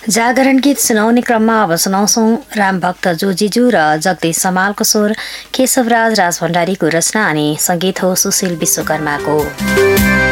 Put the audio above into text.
जागरण गीत सुनाउने क्रममा अब सुनाउँछौँ रामभक्त जोजीज्यू र जगदीश समालको स्वर, केशवराज राजभण्डारीको रचना अनि संगीत हो सुशील विश्वकर्माको।